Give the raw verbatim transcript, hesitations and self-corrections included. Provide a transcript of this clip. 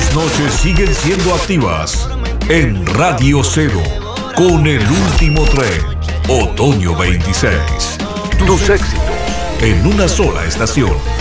Las noches siguen siendo activas en Radio Cero con el último tren, Otoño veintiséis. Tus éxitos en una sola estación.